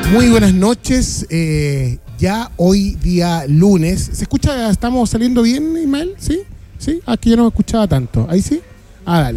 Muy buenas noches. Ya hoy día lunes. ¿Se escucha? ¿Estamos saliendo bien, Ismael? ¿Sí? ¿Sí? Aquí yo no me escuchaba tanto. ¿Ahí sí? Ah, dale.